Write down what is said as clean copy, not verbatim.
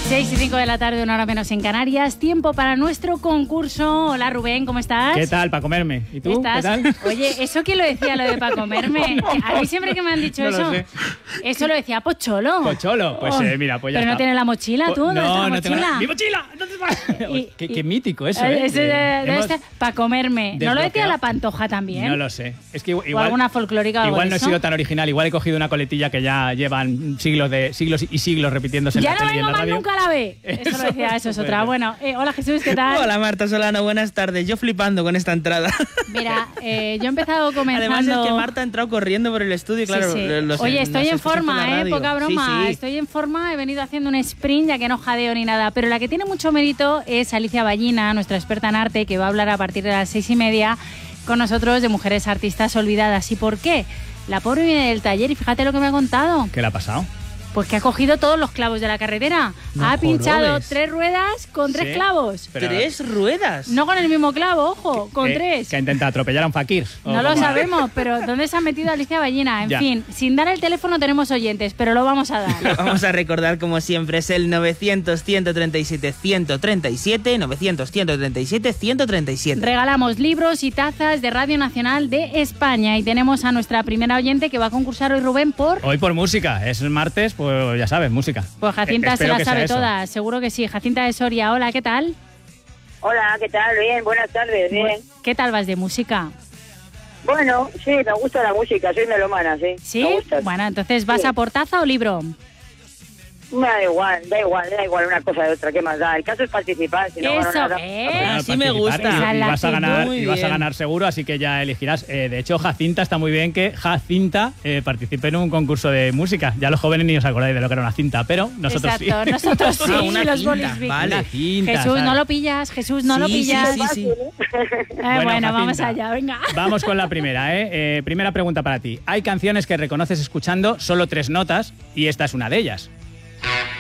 6:05 de la tarde, una hora menos en Canarias. Tiempo para nuestro concurso. Hola Rubén, ¿cómo estás? ¿Qué tal, para comerme? ¿Y tú? ¿Qué tal? Oye, ¿eso quién lo decía, lo de para comerme? A mí siempre que me han dicho No eso, lo sé. eso lo decía Pocholo. Pocholo, pues mira, pues ya Pero está. no tienes la mochila, tú, ¿dónde está la no tengo mochila? ¡Mi mochila! ¿Dónde está? Qué mítico eso, Ese debe Hemos estar para comerme. ¿No lo decía desbloqueado. la Pantoja también? No lo sé. Es que ¿O igual, alguna folclórica o algo igual de no he eso? sido tan original. Igual he cogido una coletilla que ya llevan siglos y siglos repitiéndose en Ya la no tele y en vengo la más radio. nunca a la B. Eso lo decía, eso es otra. Bueno, hola Jesús, ¿qué tal? Hola Marta Solano, buenas tardes. Yo flipando con esta entrada. Mira, yo he empezado comenzando... Además es que Marta ha entrado corriendo por el estudio, claro. Sí, sí. Lo sé, Oye, estoy nos en escuchas por la forma, radio. poca broma. Sí, sí. Estoy en forma, he venido haciendo un sprint, ya que no jadeo ni nada. Pero la que tiene mucho mérito es Alicia Ballina, nuestra experta en arte, que va a hablar a partir de las 6:30 con nosotros de mujeres artistas olvidadas. ¿Y por qué? La pobre viene del taller y fíjate lo que me ha contado. ¿Qué le ha pasado? Pues que ha cogido todos los clavos de la carretera. No ha pinchado jodes. 3 ruedas con 3 Sí. clavos. Pero- ¿3 ruedas? No con el mismo clavo, ojo, con 3. Que intenta atropellar a un fakir. ¿O No lo cómo? sabemos, pero ¿dónde se ha metido Alicia Ballina? En Ya. fin, sin dar el teléfono tenemos oyentes, pero lo vamos a dar. Vamos a recordar, como siempre, es el 900-137-137, 900-137-137. Regalamos libros y tazas de Radio Nacional de España y tenemos a nuestra primera oyente que va a concursar hoy, Rubén, por... Hoy por música. Es martes, pues ya sabes, música. Pues Jacinta se Espero la que sea sabe eso. todas, seguro que sí. Jacinta de Soria, hola, ¿qué tal? Hola, ¿qué tal? Bien, buenas tardes, bien. ¿Qué tal vas de música? Bueno, sí, me gusta la música, soy melomana, sí. ¿Sí? Me gusta. Bueno, entonces, ¿vas Sí. a por taza o libro? Me da igual una cosa de otra, ¿qué más da? El caso es participar, si no gano Eso, nada. Así me gusta. Esa es Y la vas a ganar, actitud. Muy y vas a bien. ganar seguro, así que ya elegirás. De hecho, Jacinta está muy bien que Jacinta participe en un concurso de música. Ya los jóvenes ni os acordáis de lo que era una cinta, pero nosotros Exacto, sí. nosotros sí, Ah, una los cinta, bolis Vic. vale. Una cinta, Jesús, ¿sabes? no lo pillas, Jesús, no lo Sí, pillas. sí, sí. Bueno, vamos Jacinta, allá, venga. Vamos con la primera, ¿eh? Primera pregunta para ti. Hay canciones que reconoces escuchando solo 3 notas y esta es una de ellas.